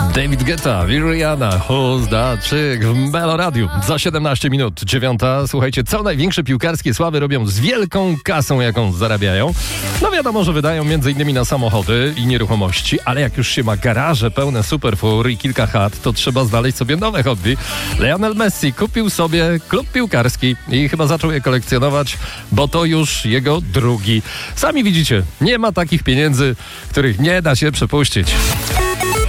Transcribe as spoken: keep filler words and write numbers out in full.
David Guetta, Rihanna, Who's That Chick w Melo Radiu. Za siedemnaście minut, dziewiąta. Słuchajcie, co największe piłkarskie sławy robią z wielką kasą, jaką zarabiają? No wiadomo, że wydają między innymi na samochody i nieruchomości, ale jak już się ma garaże pełne superfur i kilka chat, to trzeba znaleźć sobie nowe hobby. Lionel Messi kupił sobie klub piłkarski i chyba zaczął je kolekcjonować, bo to już jego drugi. Sami widzicie, nie ma takich pieniędzy, których nie da się przepuścić.